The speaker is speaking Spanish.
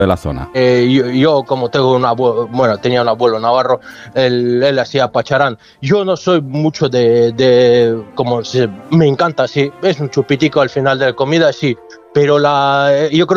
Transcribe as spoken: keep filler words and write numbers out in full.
de la zona. Eh, yo, yo, como tengo un abuelo, bueno, tenía un abuelo navarro, él, él hacía pacharán. Yo no soy mucho de, de como se, me encanta, sí, es un chupitico al final de la comida, sí, pero la, yo creo